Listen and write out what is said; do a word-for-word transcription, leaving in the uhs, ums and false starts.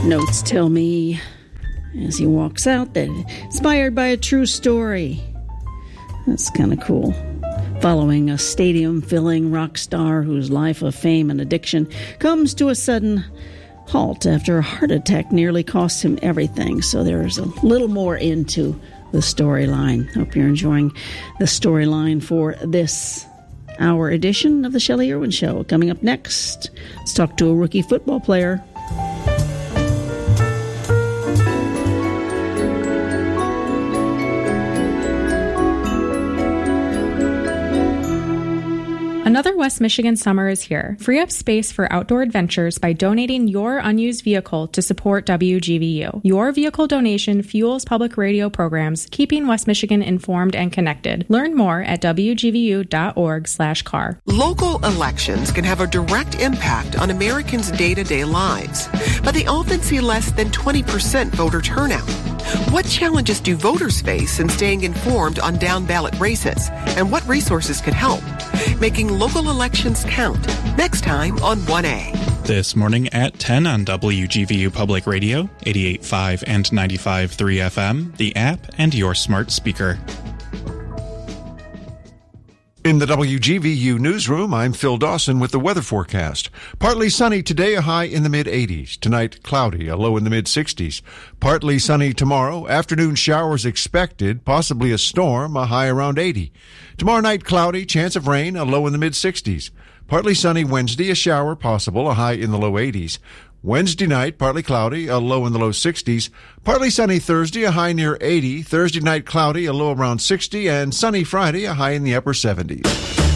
Notes tell me, as he walks out, that inspired by a true story. That's kind of cool. Following a stadium-filling rock star whose life of fame and addiction comes to a sudden halt after a heart attack nearly costs him everything. So there's a little more into the storyline. Hope you're enjoying the storyline for this hour edition of the Shelley Irwin Show. Coming up next, let's talk to a rookie football player. Another West Michigan summer is here. Free up space for outdoor adventures by donating your unused vehicle to support W G V U. Your vehicle donation fuels public radio programs, keeping West Michigan informed and connected. Learn more at w g v u dot org slash car. Local elections can have a direct impact on Americans' day-to-day lives, but they often see less than twenty percent voter turnout. What challenges do voters face in staying informed on down-ballot races, and what resources can help? Making local elections count. Next time on one A. This morning at ten on W G V U Public Radio, eighty-eight point five and ninety-five point three F M, the app, and your smart speaker. In the W G V U newsroom, I'm Phil Dawson with the weather forecast. Partly sunny today, a high in the mid-eighties. Tonight, cloudy, a low in the mid-sixties. Partly sunny tomorrow, afternoon showers expected, possibly a storm, a high around eighty. Tomorrow night, cloudy, chance of rain, a low in the mid-sixties. Partly sunny Wednesday, a shower possible, a high in the low eighties. Wednesday night, partly cloudy, a low in the low sixties. Partly sunny Thursday, a high near eighty. Thursday night, cloudy, a low around sixty. And sunny Friday, a high in the upper seventies.